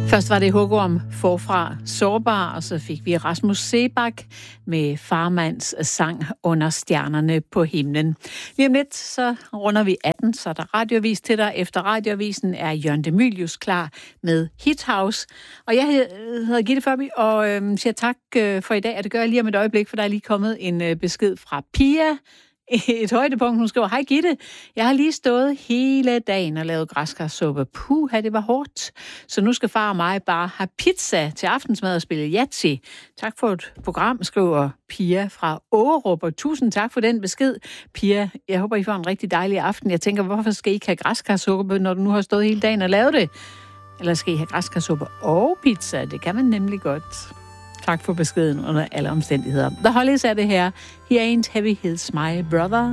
Først var det hugorm forfra Sårbar, og så fik vi Rasmus Seebach med Farmands sang Under stjernerne på himlen. Lige om lidt, så runder vi 18, så er der radioavis til dig. Efter radioavisen er Jørgen de Mylius klar med Hit House. Og jeg hedder Gitte Førby, og siger tak for i dag, og det gør jeg lige om et øjeblik, for der er lige kommet en besked fra Pia. Et højdepunkt, hun skriver: Hej Gitte, jeg har lige stået hele dagen og lavet græskarsuppe. Puha, det var hårdt. Så nu skal far og mig bare have pizza til aftensmad og spille Yahtzee. Tak for et program, skriver Pia fra Aarup, og tusind tak for den besked. Pia, jeg håber, I får en rigtig dejlig aften. Jeg tænker, hvorfor skal I ikke have græskarsuppe, når du nu har stået hele dagen og lavet det? Eller skal I have græskarsuppe og pizza? Det kan man nemlig godt. Tak for beskeden under alle omstændigheder. The Hollies er det her. He ain't heavy, he's my brother.